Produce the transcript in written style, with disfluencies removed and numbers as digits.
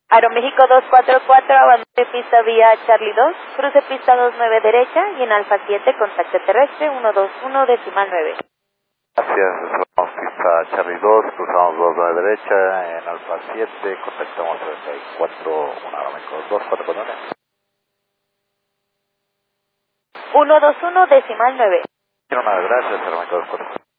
Aeroméxico 244, avance pista vía Charlie 2, cruce pista 29 derecha y en Alfa 7, contacto terrestre 121 decimal 9. Gracias, vamos pista Charlie 2, cruzamos 29 derecha, en Alfa 7, contactamos 34, 1 Aeroméxico 244. 121 decimal 9. Gracias, Aeroméxico 244.